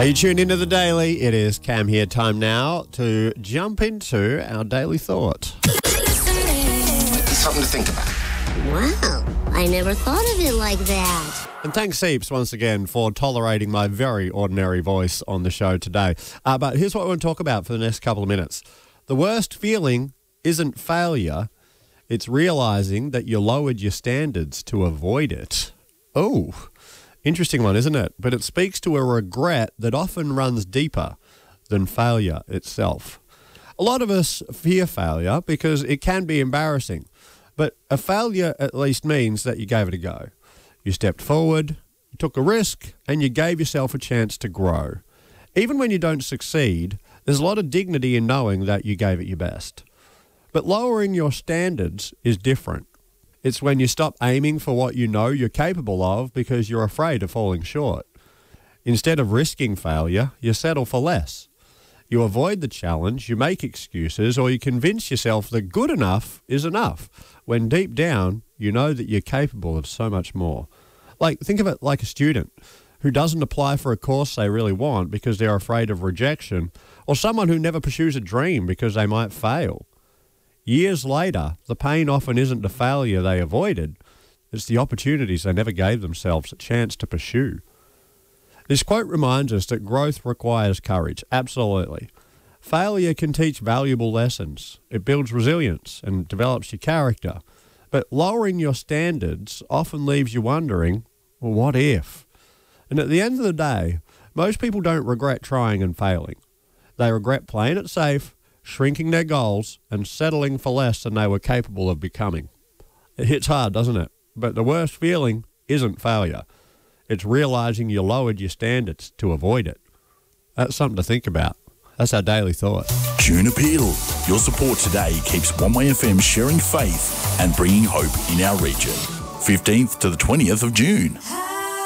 Are you tuned into the Daily? It is Cam here. Time now to jump into our Daily Thought. Something to think about. Wow, I never thought of it like that. And thanks heaps once again for tolerating my very ordinary voice on the show today. But here's what we want to talk about for the next couple of minutes. The worst feeling isn't failure. It's realising that you lowered your standards to avoid it. Oh, interesting one, isn't it? But it speaks to a regret that often runs deeper than failure itself. A lot of us fear failure because it can be embarrassing. But a failure at least means that you gave it a go. You stepped forward, you took a risk, and you gave yourself a chance to grow. Even when you don't succeed, there's a lot of dignity in knowing that you gave it your best. But lowering your standards is different. It's when you stop aiming for what you know you're capable of because you're afraid of falling short. Instead of risking failure, you settle for less. You avoid the challenge, you make excuses, or you convince yourself that good enough is enough, when deep down, you know that you're capable of so much more. Think of it like a student who doesn't apply for a course they really want because they're afraid of rejection, or someone who never pursues a dream because they might fail. Years later, the pain often isn't the failure they avoided, it's the opportunities they never gave themselves a chance to pursue. This quote reminds us that growth requires courage, absolutely. Failure can teach valuable lessons. It builds resilience and develops your character. But lowering your standards often leaves you wondering, well, what if? And at the end of the day, most people don't regret trying and failing. They regret playing it safe, shrinking their goals, and settling for less than they were capable of becoming. It hits hard, doesn't it? But the worst feeling isn't failure. It's realising you lowered your standards to avoid it. That's something to think about. That's our Daily Thought. June Appeal. Your support today keeps One Way FM sharing faith and bringing hope in our region. 15th to the 20th of June.